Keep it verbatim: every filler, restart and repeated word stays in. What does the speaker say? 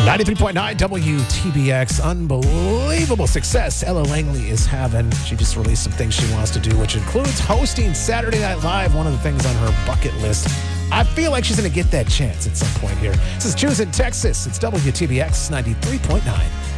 ninety-three point nine W T B X. Unbelievable success Ella Langley is having. She just released some things she wants to do, which includes hosting Saturday Night Live, one of the things on her bucket list. I feel like she's going to get that chance at some point here. This is Choosing Texas. It's W T B X ninety-three point nine.